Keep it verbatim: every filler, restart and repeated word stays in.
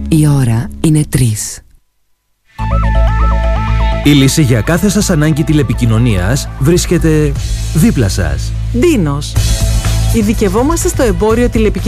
Η ώρα είναι τρεις. Η λύση για κάθε σας ανάγκη τηλεπικοινωνίας βρίσκεται δίπλα σας. Ντίνος. Ειδικευόμαστε στο εμπόριο τηλεπικοινωνίας